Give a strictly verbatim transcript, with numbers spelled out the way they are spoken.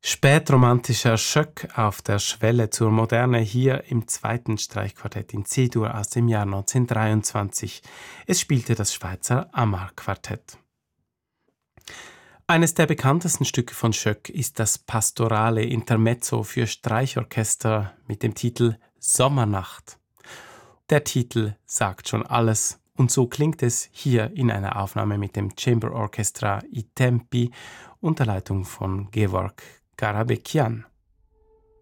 Spätromantischer Schöck auf der Schwelle zur Moderne hier im zweiten Streichquartett in C-Dur aus dem Jahr neunzehnhundertdreiundzwanzig. Es spielte das Schweizer Amar-Quartett. Eines der bekanntesten Stücke von Schöck ist das pastorale Intermezzo für Streichorchester mit dem Titel Sommernacht. Der Titel sagt schon alles und so klingt es hier in einer Aufnahme mit dem Chamber Orchestra I Tempi unter Leitung von Georg Garabekyan.